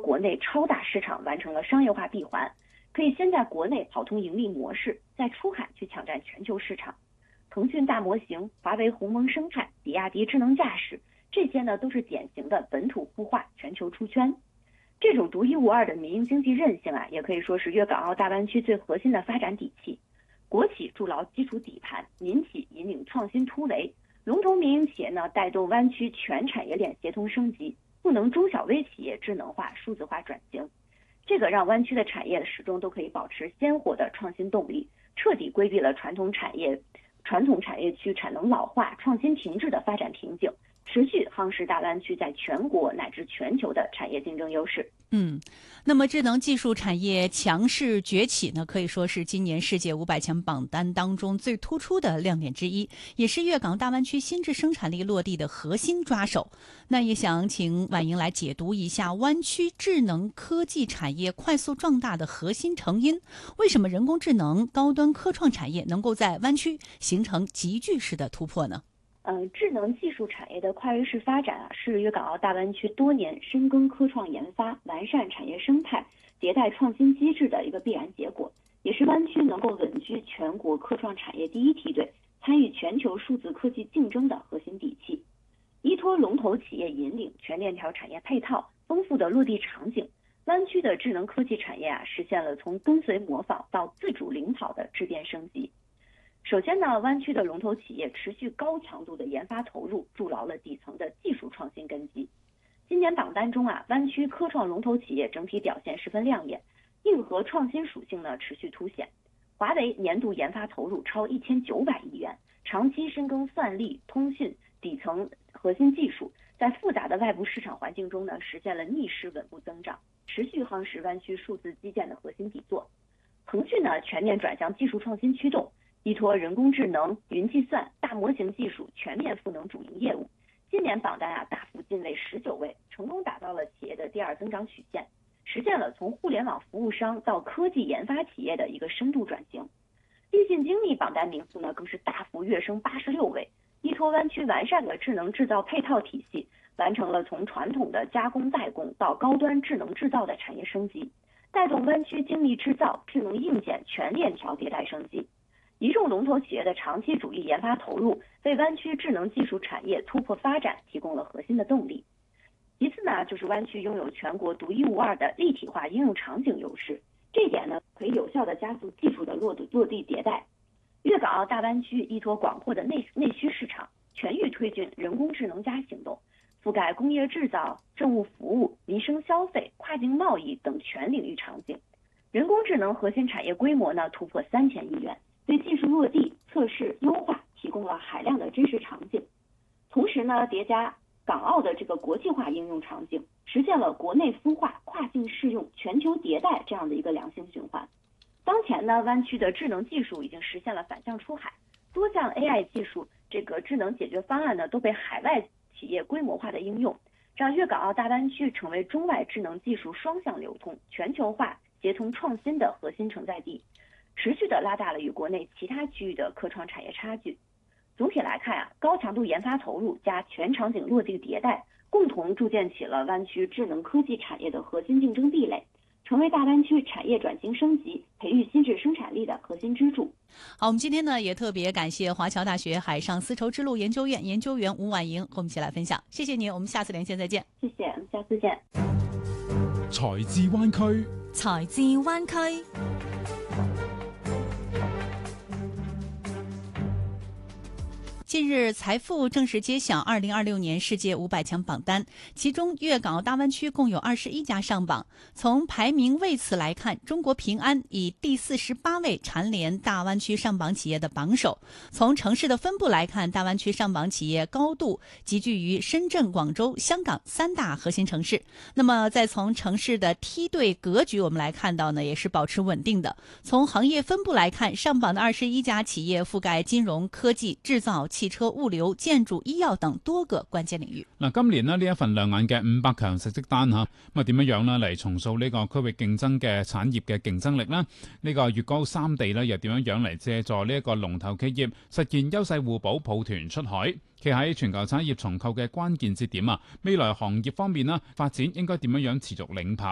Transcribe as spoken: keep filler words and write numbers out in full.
国内超大市场完成了商业化闭环，可以先在国内跑通盈利模式，再出海去抢占全球市场。腾讯大模型、华为鸿蒙生态、比亚迪智能驾驶，这些呢都是典型的本土孵化、全球出圈。这种独一无二的民营经济韧性啊，也可以说是粤港澳大湾区最核心的发展底气。国企筑牢基础底盘，民企引领创新突围，龙头民营企业呢带动湾区全产业链协同升级，赋能中小微企业智能化、数字化转型。这个让湾区的产业始终都可以保持鲜活的创新动力，彻底规避了传统产业传统产业区产能老化、创新停滞的发展瓶颈，持续夯实大湾区在全国乃至全球的产业竞争优势。 嗯，那么智能技术产业强势崛起呢，可以说是今年世界五百强榜单当中最突出的亮点之一，也是粤港大湾区新质生产力落地的核心抓手。那也想请婉莹来解读一下湾区智能科技产业快速壮大的核心成因，为什么人工智能、高端科创产业能够在湾区形成集聚式的突破呢？ 呃，智能技术产业的跨越式发展啊，是粤港澳大湾区多年深耕科创研发、完善产业生态、迭代创新机制的一个必然结果，也是湾区能够稳居全国科创产业第一梯队、参与全球数字科技竞争的核心底气。依托龙头企业引领、全链条产业配套、丰富的落地场景，湾区的智能科技产业啊，实现了从跟随模仿到自主领跑的质变升级。首先呢，湾区的龙头企业持续高强度的研发投入，筑牢了底层的技术创新根基。今年榜单中啊，湾区科创龙头企业整体表现十分亮眼，硬核创新属性呢持续凸显。华为年度研发投入超一千九百亿元，长期深耕算力、通信底层核心技术，在复杂的外部市场环境中呢，实现了逆势稳步增长，持续夯实湾区数字基建的核心底座。腾讯呢，全面转向技术创新驱动，依托人工智能、云计算、大模型技术全面赋能主营业务。今年榜单啊大幅进位十九位，成功打造了企业的第二增长曲线，实现了从互联网服务商到科技研发企业的一个深度转型。立信精密榜单名次呢更是大幅跃升八十六位，依托湾区完善的智能制造配套体系，完成了从传统的加工代工到高端智能制造的产业升级，带动湾区精密制造、智能硬件全链条迭代升级。一众龙头企业的长期主力研发投入，为湾区智能技术产业突破发展提供了核心的动力。其次呢，就是湾区拥有全国独一无二的立体化应用场景优势，这一点呢，可以有效地加速技术的落地落地迭代。粤港澳大湾区依托广阔的内内需市场，全域推进人工智能加行动，覆盖工业制造、政务服务、民生消费、跨境贸易等全领域场景。人工智能核心产业规模呢突破三千亿元，对技术落地、测试、优化提供了海量的真实场景。同时呢，叠加港澳的这个国际化应用场景，实现了国内孵化、跨境适用、全球迭代这样的一个良性循环。当前呢，湾区的智能技术已经实现了反向出海，多项 A I 技术这个智能解决方案呢都被海外企业规模化的应用，让粤港澳大湾区成为中外智能技术双向流通、全球化协同创新的核心承载地，持续的拉大了与国内其他区域的科创产业差距。总体来看啊，高强度研发投入加全场景落地迭代，共同筑建起了湾区智能科技产业的核心竞争壁垒，成为大湾区产业转型升级、培育新质生产力的核心支柱。 好，我们今天呢也特别感谢华侨大学海上丝绸之路研究院研究员吴婉莹和我们一起来分享，谢谢您，我们下次连线再见。 谢谢，我们下次见。 財智灣區， 財智灣區。 近日，財富正式揭曉二零二六年世界五百強榜單，其中粵港澳大灣區共有二十一家上榜。從排名位次來看，中國平安以第四十八位蟬聯大灣區上榜企業的榜首。從城市的分布來看，大灣區上榜企業高度集聚於深圳、廣州、香港三大核心城市。那麼，再從城市的梯隊格局，我們來看到呢，也是保持穩定的。從行業分布來看，上榜的二十一家企業覆蓋金融、科技、製造、汽車、物流、建築、醫藥等多個關鍵領域。 嗱，今年呢，呢一份亮眼嘅五百強成績單嚇，咁啊點樣樣呢嚟重塑呢個區域競爭嘅產業嘅競爭力呢？呢個粵港澳三地呢，又點樣樣嚟借助呢一個龍頭企業實現優勢互補，抱團出海？企喺全球產業重構嘅關鍵節點啊，未來行業方面呢，發展應該點樣樣持續領跑？